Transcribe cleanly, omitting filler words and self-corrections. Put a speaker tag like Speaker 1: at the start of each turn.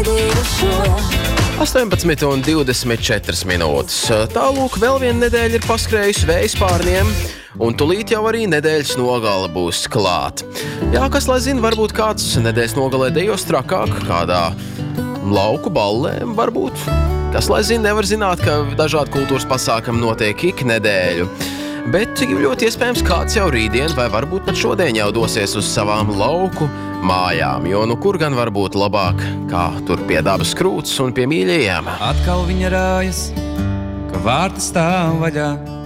Speaker 1: 18,24 minūtes. Tālūk, vēl viena nedēļa ir paskrējusi vējas pārniem, un tulīt jau arī nedēļas nogale būs klāt. Jā, kas lai zina, varbūt kāds nedēļas nogalē dejos trakāk, kādā lauku ballē, varbūt. Kas lai zina, nevar zināt, ka dažādi kultūras pasākumi notiek ik nedēļu. Bet ļoti iespējams kāds jau rītdien vai varbūt pat šodien jau dosies uz savām lauku mājām, jo nu kur gan var būt labāk, kā tur pie dabas krūts un pie mīļajiem.
Speaker 2: Atkal viņa rājas, ka vārti stāv vaļā.